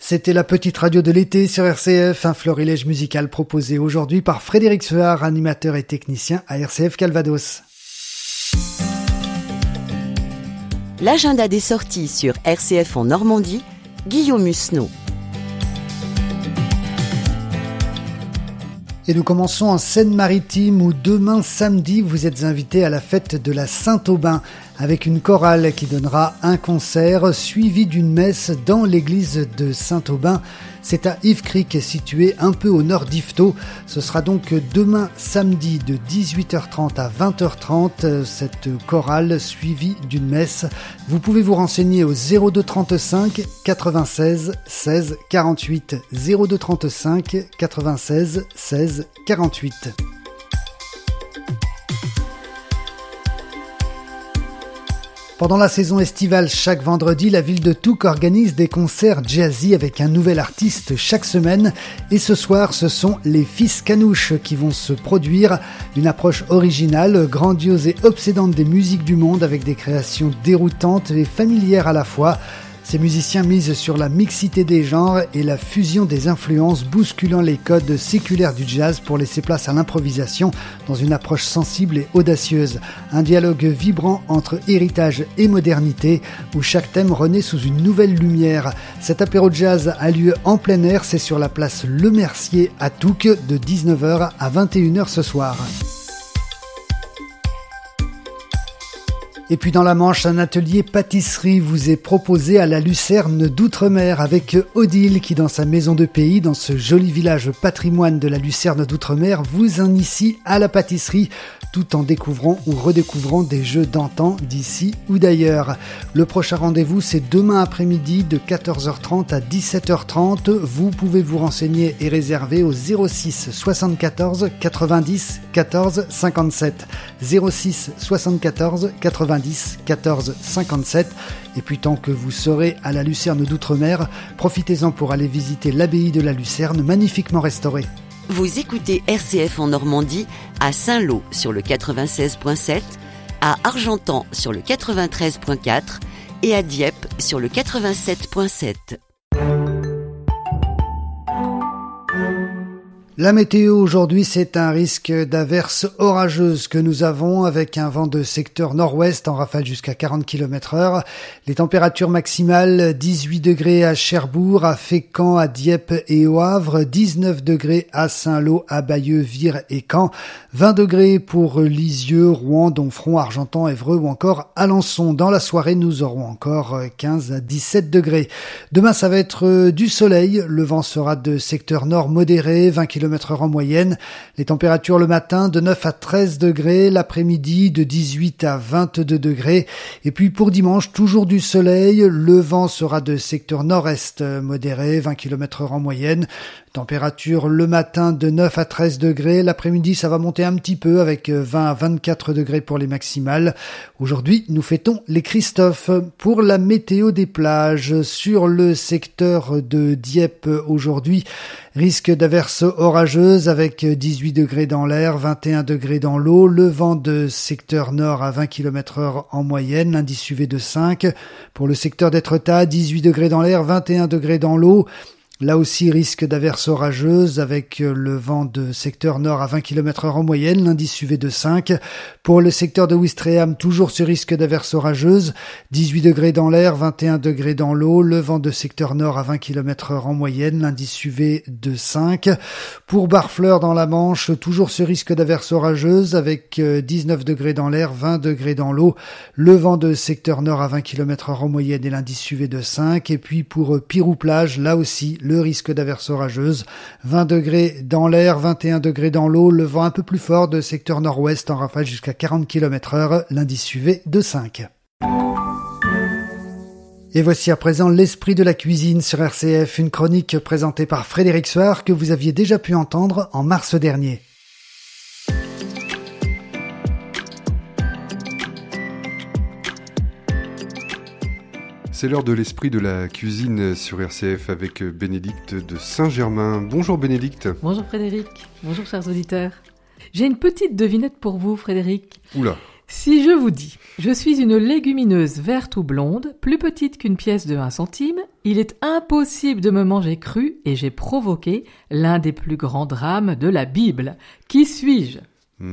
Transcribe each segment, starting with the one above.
C'était la petite radio de l'été sur RCF, un florilège musical proposé aujourd'hui par Frédéric Suard, animateur et technicien à RCF Calvados. L'agenda des sorties sur RCF en Normandie, Guillaume Musneau. Et nous commençons en Seine-Maritime où demain samedi vous êtes invités à la fête de la Saint-Aubin avec une chorale qui donnera un concert suivi d'une messe dans l'église de Saint-Aubin. C'est à Yves Creek, situé un peu au nord d'Yvetot. Ce sera donc demain samedi de 18h30 à 20h30, cette chorale suivie d'une messe. Vous pouvez vous renseigner au 02 35 96 16 48. 02 35 96 16 48. Pendant la saison estivale, chaque vendredi, la ville de Touques organise des concerts jazzy avec un nouvel artiste chaque semaine. Et ce soir, ce sont les Fils Canouches qui vont se produire. Une approche originale, grandiose et obsédante des musiques du monde avec des créations déroutantes et familières à la fois. Ces musiciens misent sur la mixité des genres et la fusion des influences, bousculant les codes séculaires du jazz pour laisser place à l'improvisation dans une approche sensible et audacieuse. Un dialogue vibrant entre héritage et modernité où chaque thème renaît sous une nouvelle lumière. Cet apéro jazz a lieu en plein air, c'est sur la place Le Mercier à Touques de 19h à 21h ce soir. Et puis dans la Manche, un atelier pâtisserie vous est proposé à la Lucerne d'Outremer avec Odile qui dans sa maison de pays, dans ce joli village patrimoine de la Lucerne d'Outremer, vous initie à la pâtisserie tout en découvrant ou redécouvrant des jeux d'antan d'ici ou d'ailleurs. Le prochain rendez-vous, c'est demain après-midi de 14h30 à 17h30. Vous pouvez vous renseigner et réserver au 06 74 90 14 57. 06 74 90 14 57. Et puis tant que vous serez à la Lucerne d'Outremer, profitez-en pour aller visiter l'abbaye de la Lucerne, magnifiquement restaurée. Vous écoutez RCF en Normandie, à Saint-Lô sur le 96.7, à Argentan sur le 93.4 et à Dieppe sur le 87.7. La météo aujourd'hui, c'est un risque d'averses orageuses que nous avons avec un vent de secteur nord-ouest en rafale jusqu'à 40 km/h. Les températures maximales, 18 degrés à Cherbourg, à Fécamp, à Dieppe et au Havre, 19 degrés à Saint-Lô, à Bayeux, Vire et Caen, 20 degrés pour Lisieux, Rouen, Domfront, Argentan, Évreux ou encore Alençon. Dans la soirée, nous aurons encore 15 à 17 degrés. Demain, ça va être du soleil. Le vent sera de secteur nord modéré, 20 km/h en moyenne. Les températures le matin de 9 à 13 degrés, l'après-midi de 18 à 22 degrés. Et puis pour dimanche, toujours du soleil. Le vent sera de secteur nord-est modéré, 20 km/h en moyenne. Température le matin de 9 à 13 degrés. L'après-midi, ça va monter un petit peu avec 20 à 24 degrés pour les maximales. Aujourd'hui, nous fêtons les Christophe. Pour la météo des plages, sur le secteur de Dieppe aujourd'hui, risque d'averses orageuses avec 18 degrés dans l'air, 21 degrés dans l'eau. Le vent de secteur nord à 20 km/h en moyenne, l'indice UV de 5. Pour le secteur d'Étretat, 18 degrés dans l'air, 21 degrés dans l'eau. Là aussi, risque d'averses orageuses avec le vent de secteur nord à 20 km/h en moyenne, l'indice UV de 5. Pour le secteur de Ouistreham, toujours ce risque d'averses orageuses, 18 degrés dans l'air, 21 degrés dans l'eau, le vent de secteur nord à 20 km/h en moyenne, l'indice UV de 5. Pour Barfleur dans la Manche, toujours ce risque d'averses orageuses avec 19 degrés dans l'air, 20 degrés dans l'eau, le vent de secteur nord à 20 km/h en moyenne et l'indice UV de 5. Et puis pour Pirou-Plage, là aussi, le risque d'averses orageuses, 20 degrés dans l'air, 21 degrés dans l'eau, le vent un peu plus fort de secteur nord-ouest en rafale jusqu'à 40 km/h, l'indice UV de 5. Et voici à présent l'esprit de la cuisine sur RCF, une chronique présentée par Frédéric Suard que vous aviez déjà pu entendre en mars dernier. C'est l'heure de l'esprit de la cuisine sur RCF avec Bénédicte de Saint-Germain. Bonjour Bénédicte. Bonjour Frédéric, bonjour chers auditeurs. J'ai une petite devinette pour vous Frédéric. Oula. Si je vous dis, je suis une légumineuse verte ou blonde, plus petite qu'une pièce de 1 centime, il est impossible de me manger crue et j'ai provoqué l'un des plus grands drames de la Bible. Qui suis-je ?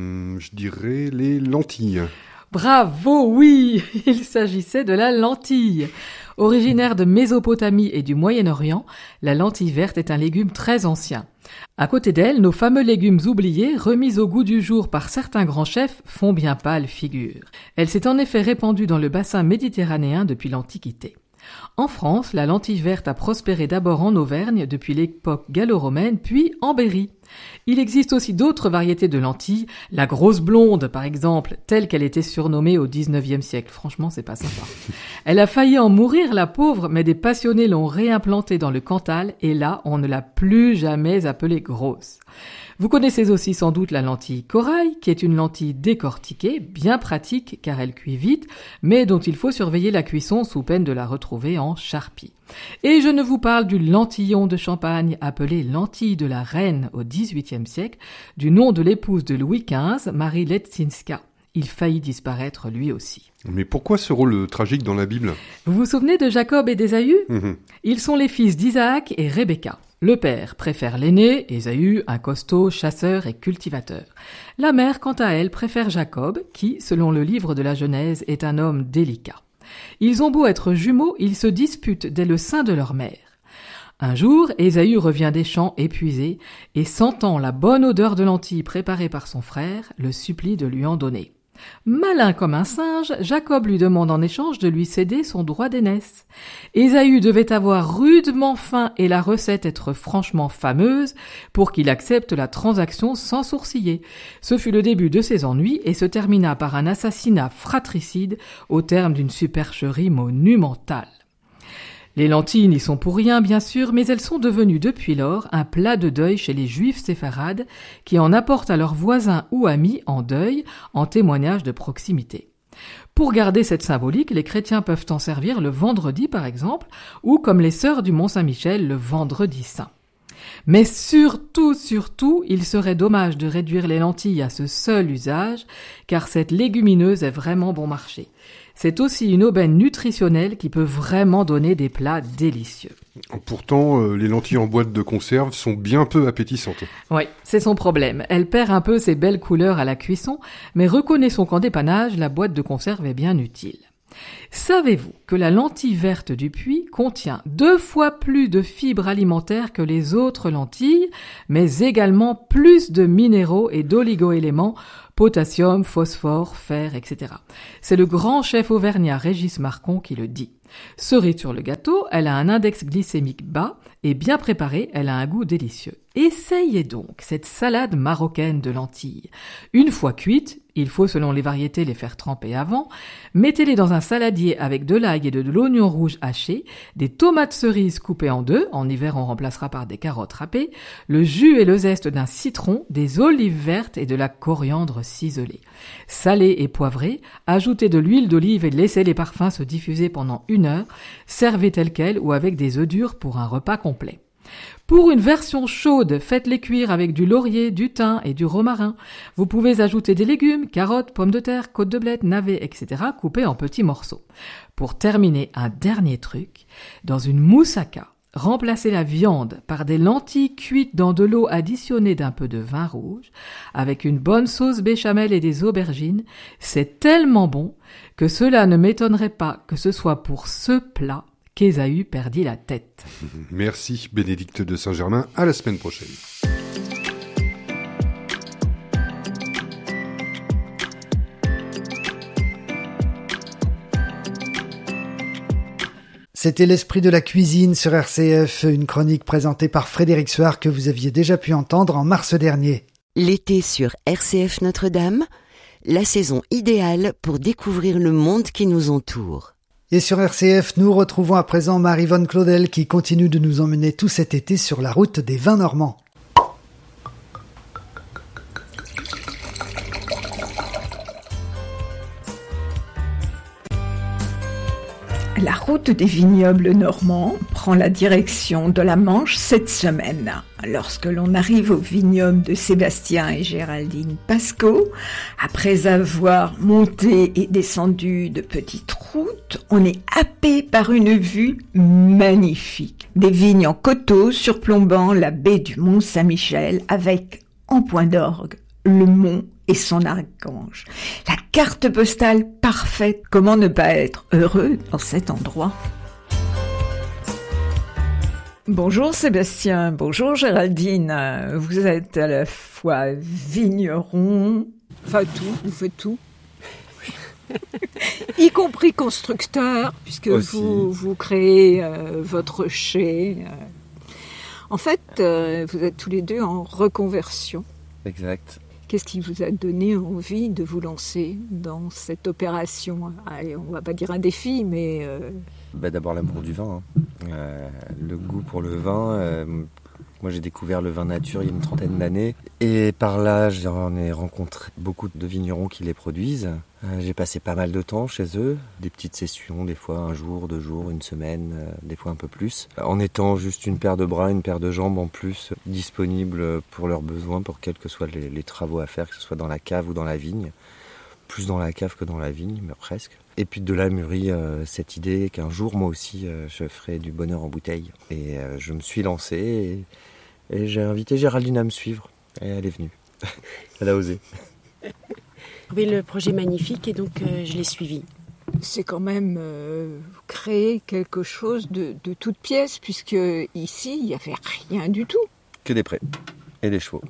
Je dirais les lentilles. Bravo, oui, il s'agissait de la lentille. Originaire de Mésopotamie et du Moyen-Orient, la lentille verte est un légume très ancien. À côté d'elle, nos fameux légumes oubliés, remis au goût du jour par certains grands chefs, font bien pâle figure. Elle s'est en effet répandue dans le bassin méditerranéen depuis l'Antiquité. En France, la lentille verte a prospéré d'abord en Auvergne depuis l'époque gallo-romaine, puis en Berry. Il existe aussi d'autres variétés de lentilles, la grosse blonde par exemple, telle qu'elle était surnommée au 19e siècle. Franchement, c'est pas sympa. Elle a failli en mourir, la pauvre, mais des passionnés l'ont réimplantée dans le Cantal et là, on ne l'a plus jamais appelée grosse. Vous connaissez aussi sans doute la lentille corail, qui est une lentille décortiquée, bien pratique car elle cuit vite, mais dont il faut surveiller la cuisson sous peine de la retrouver en charpie. Et je ne vous parle du lentillon de Champagne, appelé lentille de la reine au XVIIIe siècle, du nom de l'épouse de Louis XV, Marie Leczinska. Il faillit disparaître lui aussi. Mais pourquoi ce rôle tragique dans la Bible ? Vous vous souvenez de Jacob et d'Ésaü ? Ils sont les fils d'Isaac et Rebecca. Le père préfère l'aîné, Ésaü, un costaud, chasseur et cultivateur. La mère, quant à elle, préfère Jacob, qui, selon le livre de la Genèse, est un homme délicat. Ils ont beau être jumeaux, ils se disputent dès le sein de leur mère. Un jour, Ésaü revient des champs épuisé et, sentant la bonne odeur de lentilles préparée par son frère, le supplie de lui en donner. Malin comme un singe, Jacob lui demande en échange de lui céder son droit d'aînesse. Ésaü devait avoir rudement faim et la recette être franchement fameuse pour qu'il accepte la transaction sans sourciller. Ce fut le début de ses ennuis et se termina par un assassinat fratricide au terme d'une supercherie monumentale. Les lentilles n'y sont pour rien, bien sûr, mais elles sont devenues depuis lors un plat de deuil chez les juifs séfarades qui en apportent à leurs voisins ou amis en deuil, en témoignage de proximité. Pour garder cette symbolique, les chrétiens peuvent en servir le vendredi par exemple, ou comme les sœurs du Mont-Saint-Michel le vendredi saint. Mais surtout, il serait dommage de réduire les lentilles à ce seul usage, car cette légumineuse est vraiment bon marché. C'est aussi une aubaine nutritionnelle qui peut vraiment donner des plats délicieux. Pourtant, les lentilles en boîte de conserve sont bien peu appétissantes. Oui, c'est son problème. Elle perd un peu ses belles couleurs à la cuisson, mais reconnaissons qu'en dépannage, la boîte de conserve est bien utile. Savez-vous que la lentille verte du puits contient 2 fois plus de fibres alimentaires que les autres lentilles, mais également plus de minéraux et d'oligo-éléments, potassium, phosphore, fer, etc. C'est le grand chef auvergnat Régis Marcon qui le dit. Cerise sur le gâteau, elle a un index glycémique bas et bien préparée, elle a un goût délicieux. Essayez donc cette salade marocaine de lentilles. Une fois cuites, il faut selon les variétés les faire tremper avant, mettez-les dans un saladier avec de l'ail et de l'oignon rouge haché, des tomates cerises coupées en 2, en hiver on remplacera par des carottes râpées, le jus et le zeste d'un citron, des olives vertes et de la coriandre ciselée. Salez et poivrez, ajoutez de l'huile d'olive et laissez les parfums se diffuser pendant 1 heure, servez tel quel ou avec des œufs durs pour un repas complet. Pour une version chaude, faites-les cuire avec du laurier, du thym et du romarin. Vous pouvez ajouter des légumes, carottes, pommes de terre, côtes de bled, navets, etc. coupés en petits morceaux. Pour terminer, un dernier truc. Dans une moussaka, remplacez la viande par des lentilles cuites dans de l'eau additionnée d'un peu de vin rouge, avec une bonne sauce béchamel et des aubergines. C'est tellement bon que cela ne m'étonnerait pas que ce soit pour ce plat qu'Ésaü perdit la tête. Merci Bénédicte de Saint-Germain, à la semaine prochaine. C'était l'esprit de la cuisine sur RCF, une chronique présentée par Frédéric Suard que vous aviez déjà pu entendre en mars dernier. L'été sur RCF Notre-Dame, la saison idéale pour découvrir le monde qui nous entoure. Et sur RCF, nous retrouvons à présent Marie-Vonne Claudel qui continue de nous emmener tout cet été sur la route des vins normands. La route des vignobles normands prend la direction de la Manche cette semaine. Lorsque l'on arrive au vignoble de Sébastien et Géraldine Pascot, après avoir monté et descendu de petites routes, on est happé par une vue magnifique. Des vignes en coteaux surplombant la baie du Mont-Saint-Michel avec, en point d'orgue, le mont et son archange. La carte postale parfaite. Comment ne pas être heureux dans cet endroit? Bonjour Sébastien, bonjour Géraldine. Vous êtes à la fois vigneron, enfin tout, vous faites tout. Y compris constructeur, puisque vous créez votre chai. En fait, vous êtes tous les deux en reconversion. Exact. Qu'est-ce qui vous a donné envie de vous lancer dans cette opération? Allez, on ne va pas dire un défi, mais... D'abord l'amour du vin, le goût pour le vin. Moi j'ai découvert le vin nature il y a une trentaine d'années. Et par là j'en ai rencontré beaucoup de vignerons qui les produisent. J'ai passé pas mal de temps chez eux, des petites sessions, des fois un jour, 2 jours, une semaine, des fois un peu plus. En étant juste une paire de bras, une paire de jambes en plus, disponibles pour leurs besoins, pour quels que soient les travaux à faire, que ce soit dans la cave ou dans la vigne. Plus dans la cave que dans la vigne, mais presque. Et puis de là mûrit cette idée qu'un jour, moi aussi, je ferai du bonheur en bouteille. Et je me suis lancé et j'ai invité Géraldine à me suivre. Et elle est venue. Elle a osé. J'ai trouvé le projet magnifique et donc je l'ai suivi. C'est quand même créer quelque chose de toute pièce, puisque ici, il n'y avait rien du tout. Que des prés et des chevaux.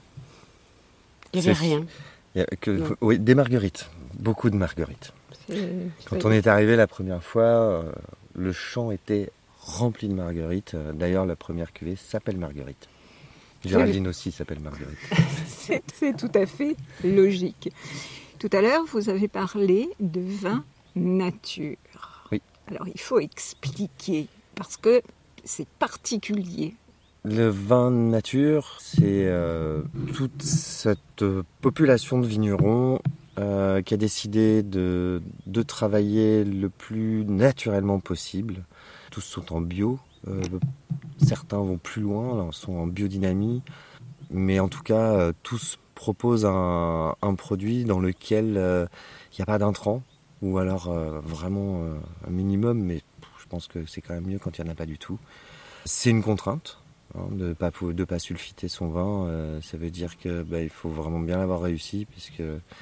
Il n'y avait rien. Oui, des marguerites. Beaucoup de marguerites. Quand on est arrivé la première fois, le champ était rempli de marguerites. D'ailleurs, la première cuvée s'appelle Marguerite. Géraldine aussi s'appelle Marguerite. C'est tout à fait logique. Tout à l'heure, vous avez parlé de vin nature. Oui. Alors, il faut expliquer, parce que c'est particulier. Le vin nature, c'est toute cette population de vignerons qui a décidé de travailler le plus naturellement possible. Tous sont en bio. Certains vont plus loin, sont en biodynamie, mais en tout cas, tous proposent un produit dans lequel il n'y a pas d'intrants, ou alors vraiment un minimum, mais je pense que c'est quand même mieux quand il n'y en a pas du tout. C'est une contrainte, de pas sulfiter son vin, ça veut dire que il faut vraiment bien l'avoir réussi, puisque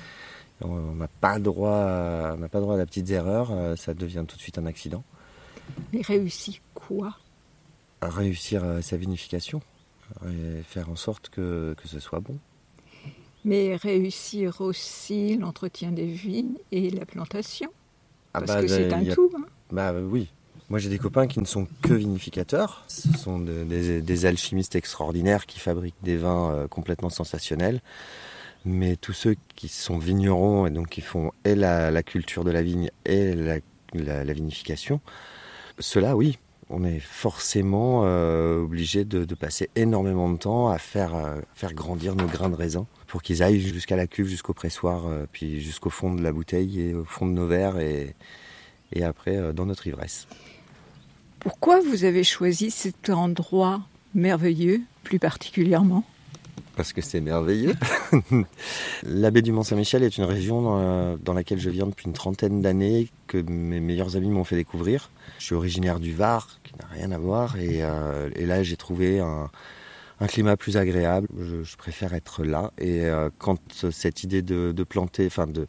on n'a pas droit à la petite erreur, ça devient tout de suite un accident. Mais réussi quoi? Réussir sa vinification et faire en sorte que ce soit bon. Mais réussir aussi l'entretien des vignes et la plantation. Parce que c'est un tout. Oui. Moi j'ai des copains qui ne sont que vinificateurs. Ce sont des alchimistes extraordinaires qui fabriquent des vins complètement sensationnels. Mais tous ceux qui sont vignerons et donc qui font et la culture de la vigne et la vinification, ceux-là, oui. On est forcément obligé de passer énormément de temps à faire grandir nos grains de raisin pour qu'ils aillent jusqu'à la cuve, jusqu'au pressoir, puis jusqu'au fond de la bouteille et au fond de nos verres et après dans notre ivresse. Pourquoi vous avez choisi cet endroit merveilleux, plus particulièrement? Parce que c'est merveilleux. La baie du Mont-Saint-Michel est une région dans laquelle je viens depuis une trentaine d'années, que mes meilleurs amis m'ont fait découvrir. Je suis originaire du Var, qui n'a rien à voir, et là j'ai trouvé un climat plus agréable. Je préfère être là, et quand cette idée de planter,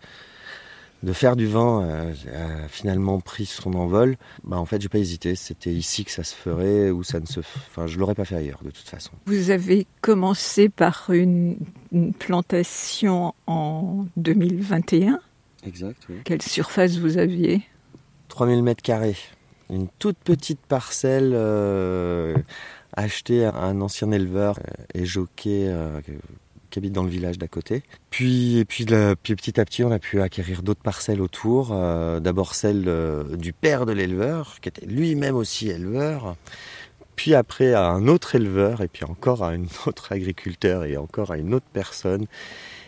de faire du vin a finalement pris son envol, en fait j'ai pas hésité, c'était ici que ça se ferait, ou ça ne se... je l'aurais pas fait ailleurs de toute façon. Vous avez commencé par une plantation en 2021. Exact, oui. Quelle surface vous aviez? 3000 m², une toute petite parcelle achetée à un ancien éleveur et jockey qui habite dans le village d'à côté. Puis petit à petit, on a pu acquérir d'autres parcelles autour. D'abord celle du père de l'éleveur, qui était lui-même aussi éleveur. Puis après à un autre éleveur, et puis encore à un autre agriculteur, et encore à une autre personne.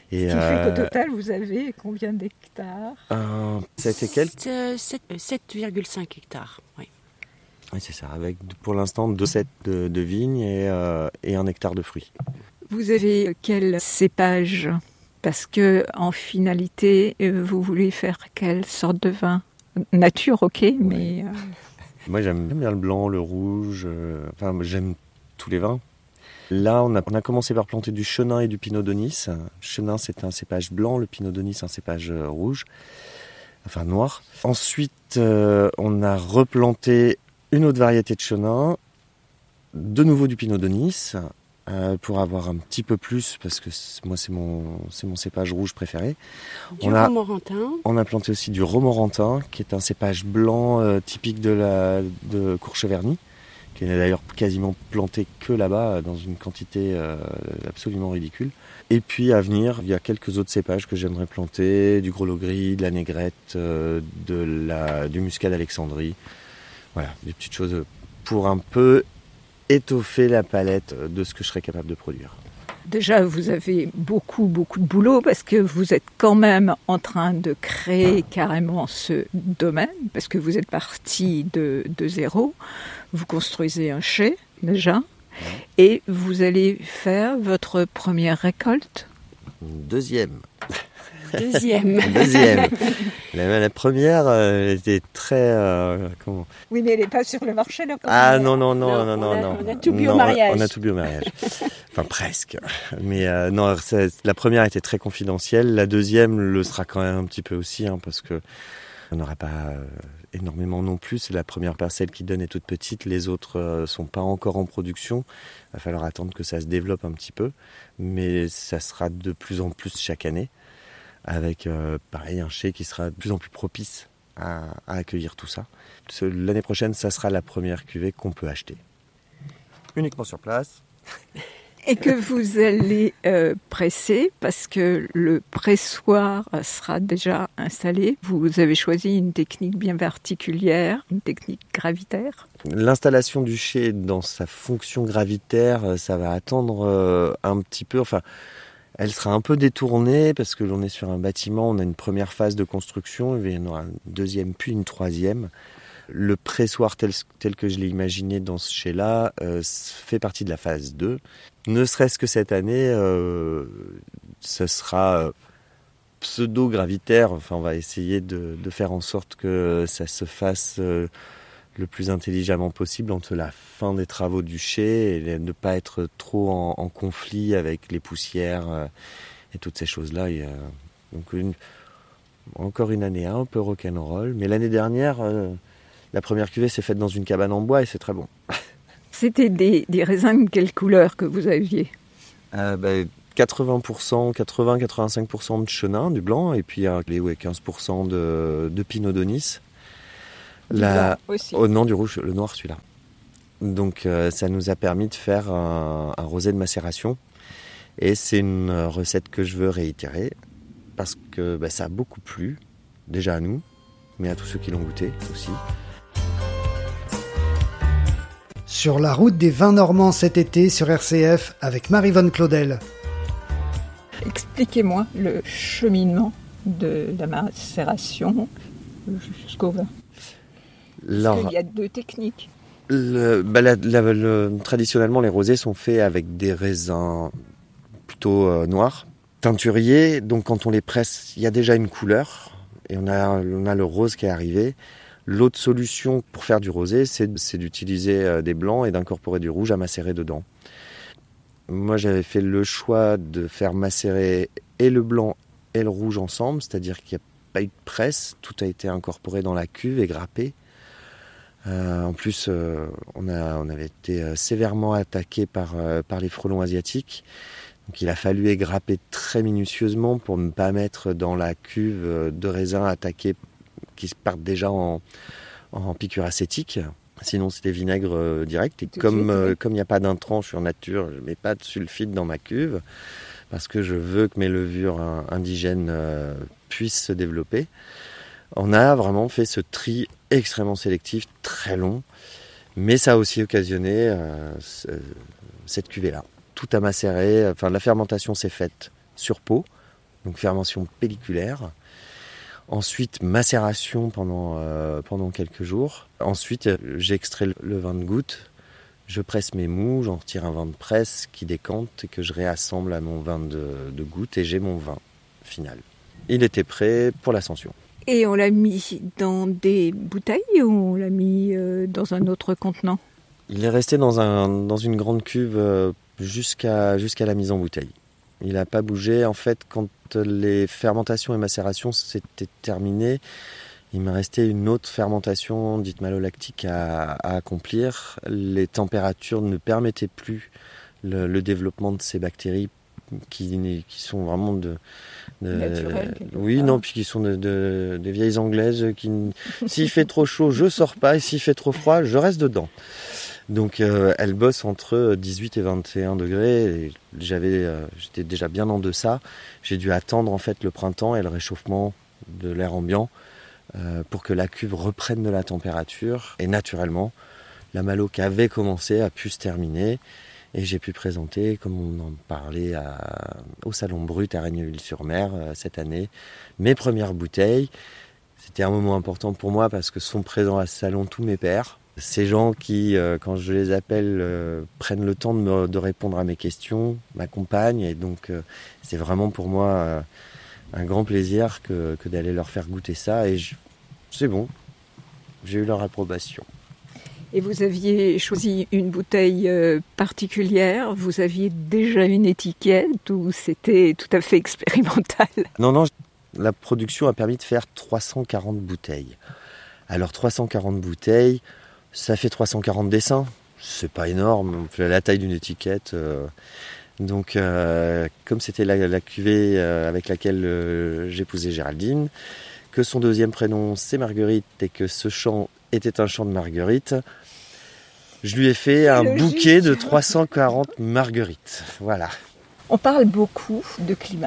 Et ce qui fait qu'au total, vous avez combien d'hectares ? Ça a été quel ? 7,5 hectares, oui. Oui, c'est ça, avec pour l'instant 2 sets de vignes et 1 hectare de fruits. Vous avez quel cépage ? Parce que en finalité, vous voulez faire quelle sorte de vin ? Nature, ok, mais... Moi, j'aime bien le blanc, le rouge, j'aime tous les vins. Là, on a commencé par planter du chenin et du pinot d'Aunis. Chenin, c'est un cépage blanc, le pinot d'Aunis, un cépage rouge, enfin noir. Ensuite, on a replanté une autre variété de chenin, de nouveau du pinot d'Aunis, pour avoir un petit peu plus, parce que moi, c'est mon cépage rouge préféré. Du romorantin. On a planté aussi du romorantin, qui est un cépage blanc typique de Courcheverny, qui n'est d'ailleurs quasiment planté que là-bas, dans une quantité absolument ridicule. Et puis à venir, il y a quelques autres cépages que j'aimerais planter, du grelot gris, de la négrette, du muscat d'Alexandrie. Voilà, des petites choses pour un peu étoffer la palette de ce que je serais capable de produire. Déjà, vous avez beaucoup de boulot parce que vous êtes quand même en train de créer carrément ce domaine, parce que vous êtes parti de zéro. Vous construisez un chai, déjà, et vous allez faire votre première récolte ? Deuxième. La première était très... comment ? Oui, mais elle n'est pas sur le marché, là. Non. On a tout bu au mariage. On a tout bu au mariage. Enfin, presque. Mais non, la première était très confidentielle. La deuxième le sera quand même un petit peu aussi, parce que on n'aura pas énormément non plus. C'est la première parcelle qui donne est toute petite. Les autres sont pas encore en production. Il va falloir attendre que ça se développe un petit peu. Mais ça sera de plus en plus chaque année. Avec pareil un chai qui sera de plus en plus propice à accueillir tout ça. L'année prochaine, ça sera la première cuvée qu'on peut acheter. Uniquement sur place. Et que vous allez presser, parce que le pressoir sera déjà installé. Vous avez choisi une technique bien particulière, une technique gravitaire. L'installation du chai dans sa fonction gravitaire, ça va attendre un petit peu... Elle sera un peu détournée parce que l'on est sur un bâtiment, on a une première phase de construction, il y en aura une deuxième puis une troisième. Le pressoir tel que je l'ai imaginé dans ce chai-là fait partie de la phase 2. Ne serait-ce que cette année, ce sera pseudo-gravitaire. On va essayer de faire en sorte que ça se fasse le plus intelligemment possible entre la fin des travaux du chai et ne pas être trop en conflit avec les poussières et toutes ces choses-là. Donc encore une année un peu rock'n'roll, mais l'année dernière, la première cuvée s'est faite dans une cabane en bois et c'est très bon. C'était des raisins de quelle couleur que vous aviez ? 80-85% de chenin, du blanc, et puis 15% de pinot d'Aunis. Non, du rouge, le noir, celui-là. Donc ça nous a permis de faire un rosé de macération. Et c'est une recette que je veux réitérer parce que ça a beaucoup plu, déjà à nous, mais à tous ceux qui l'ont goûté aussi. Sur la route des vins normands cet été sur RCF avec Marie-Vonne Claudel. Expliquez-moi le cheminement de la macération jusqu'au vin. Parce qu'il y a 2 techniques. Traditionnellement, les rosés sont faits avec des raisins plutôt noirs, teinturiers. Donc quand on les presse, il y a déjà une couleur et on a le rose qui est arrivé. L'autre solution pour faire du rosé, c'est d'utiliser des blancs et d'incorporer du rouge à macérer dedans. Moi, j'avais fait le choix de faire macérer et le blanc et le rouge ensemble, c'est-à-dire qu'il n'y a pas eu de presse, tout a été incorporé dans la cuve et grappé. En plus, on avait été sévèrement attaqué par les frelons asiatiques. Donc il a fallu égrapper très minutieusement pour ne pas mettre dans la cuve de raisins attaqués qui partent déjà en piqûre acétique. Sinon, c'était vinaigre direct. Et comme il n'y a pas d'intrant, je suis en nature, je ne mets pas de sulfite dans ma cuve parce que je veux que mes levures indigènes puissent se développer. On a vraiment fait ce tri extrêmement sélectif, très long, mais ça a aussi occasionné cette cuvée-là. Tout a macéré, la fermentation s'est faite sur pot, donc fermentation pelliculaire. Ensuite, macération pendant quelques jours. Ensuite, j'extrais le vin de goutte, je presse mes mous, j'en retire un vin de presse qui décante et que je réassemble à mon vin de goutte et j'ai mon vin final. Il était prêt pour l'ascension. Et on l'a mis dans des bouteilles ou on l'a mis dans un autre contenant ? Il est resté dans une grande cuve jusqu'à la mise en bouteille. Il n'a pas bougé. En fait, quand les fermentations et macérations s'étaient terminées, il me restait une autre fermentation dite malolactique à accomplir. Les températures ne permettaient plus le développement de ces bactéries qui sont vraiment naturelles. Oui, non, puis qui sont des vieilles anglaises qui, s'il fait trop chaud, je sors pas, et s'il fait trop froid, je reste dedans. Donc elles bossent entre 18 et 21 degrés. Et j'étais déjà bien en deçà. J'ai dû attendre en fait le printemps et le réchauffement de l'air ambiant pour que la cuve reprenne de la température. Et naturellement, la malo qui avait commencé a pu se terminer. Et j'ai pu présenter, comme on en parlait au Salon Brut à Ragneville-sur-Mer cette année, mes premières bouteilles. C'était un moment important pour moi parce que sont présents à ce salon tous mes pairs. Ces gens qui, quand je les appelle, prennent le temps de répondre à mes questions, m'accompagnent. Et donc, c'est vraiment pour moi un grand plaisir que d'aller leur faire goûter ça. Et c'est bon, j'ai eu leur approbation. Et vous aviez choisi une bouteille particulière, vous aviez déjà une étiquette ou c'était tout à fait expérimental ? Non, la production a permis de faire 340 bouteilles. Alors 340 bouteilles, ça fait 340 dessins, c'est pas énorme, la taille d'une étiquette. Donc comme c'était la cuvée avec laquelle j'épousais Géraldine, que son deuxième prénom c'est Marguerite et que ce chant était un chant de Marguerite, je lui ai fait un bouquet de 340 marguerites. Voilà. On parle beaucoup de climat,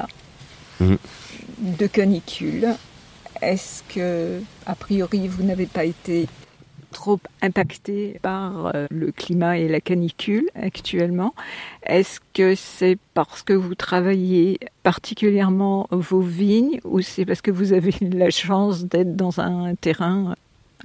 de canicule. Est-ce que, a priori, vous n'avez pas été trop impacté par le climat et la canicule actuellement ? Est-ce que c'est parce que vous travaillez particulièrement vos vignes ou c'est parce que vous avez la chance d'être dans un terrain impeccable ?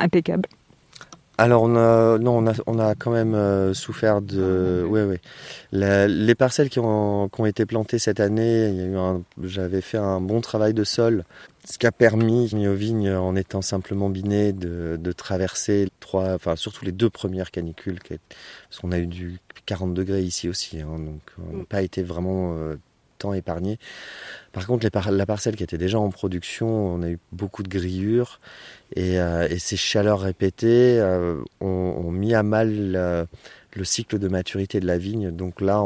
Alors on a quand même souffert de les parcelles qui ont été plantées cette année. J'avais fait un bon travail de sol, ce qui a permis aux vignes, en étant simplement binées, de traverser surtout les 2 premières canicules, parce qu'on a eu du 40 degrés ici aussi, donc on n'a pas été vraiment tant épargné. Par contre, la parcelle qui était déjà en production, on a eu beaucoup de grillures et ces chaleurs répétées ont mis à mal le cycle de maturité de la vigne. Donc là,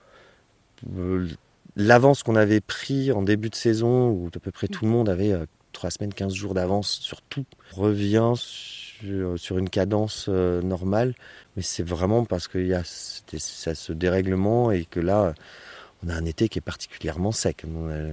l'avance qu'on avait pris en début de saison, où à peu près tout le monde avait 3 semaines, 15 jours d'avance sur tout, revient sur une cadence normale. Mais c'est vraiment parce qu'il y a ce dérèglement et que là, on a un été qui est particulièrement sec.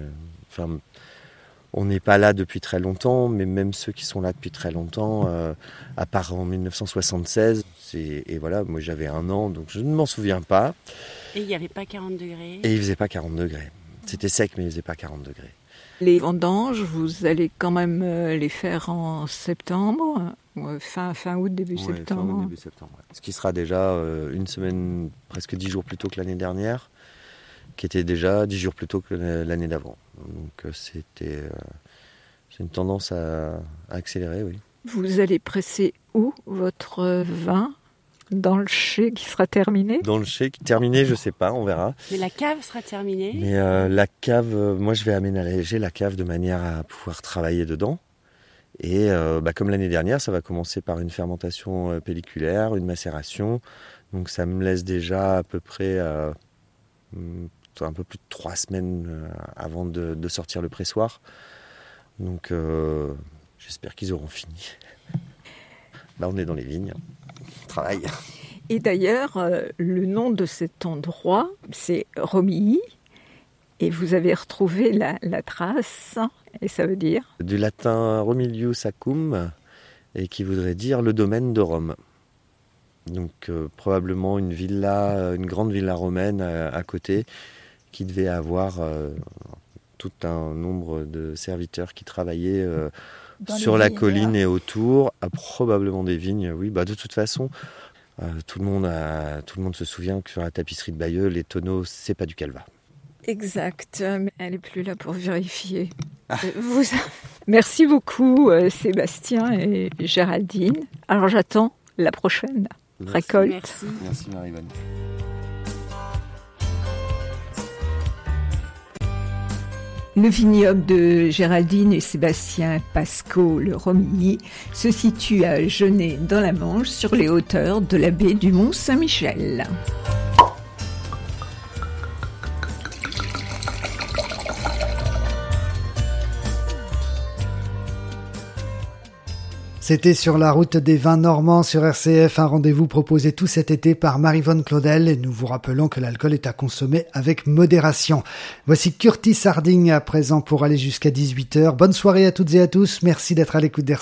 On n'est pas là depuis très longtemps, mais même ceux qui sont là depuis très longtemps, à part en 1976, et voilà, moi j'avais 1 an, donc je ne m'en souviens pas. Et il n'y avait pas 40 degrés. Et il faisait pas 40 degrés. C'était sec, mais il faisait pas 40 degrés. Les vendanges, vous allez quand même les faire en septembre, fin août, début septembre. Fin août, début septembre. Ouais. Ce qui sera déjà une semaine, presque 10 jours plus tôt que l'année dernière, qui était déjà 10 jours plus tôt que l'année d'avant. Donc c'est une tendance à accélérer, oui. Vous allez presser où votre vin ? Dans le chai qui sera terminé ? Dans le chai terminé, je sais pas, on verra. Mais la cave sera terminée ? Mais la cave, moi je vais aménager la cave de manière à pouvoir travailler dedans. Et comme l'année dernière, ça va commencer par une fermentation pelliculaire, une macération. Donc ça me laisse déjà à peu près un peu plus de 3 semaines avant de sortir le pressoir. Donc j'espère qu'ils auront fini. On est dans les vignes, on travaille. Et d'ailleurs, le nom de cet endroit, c'est Romilly. Et vous avez retrouvé la trace, et ça veut dire ? Du latin Romilius Acum, et qui voudrait dire le domaine de Rome. Donc probablement une grande villa romaine à côté, qui devait avoir tout un nombre de serviteurs qui travaillaient sur la colline et autour, probablement des vignes. Oui, de toute façon, tout le monde se souvient que sur la tapisserie de Bayeux, les tonneaux, c'est pas du Calva. Exact, mais elle est plus là pour vérifier. Merci beaucoup Sébastien et Géraldine. Alors j'attends la prochaine récolte. Merci Marie-Vonne. Le vignoble de Géraldine et Sébastien Pascot, le Romilly, se situe à Genêt dans la Manche, sur les hauteurs de la baie du Mont-Saint-Michel. C'était Sur la route des vins normands sur RCF, un rendez-vous proposé tout cet été par Marie-Vonne Claudel, et nous vous rappelons que l'alcool est à consommer avec modération. Voici Curtis Harding à présent pour aller jusqu'à 18h. Bonne soirée à toutes et à tous, merci d'être à l'écoute d'RCF.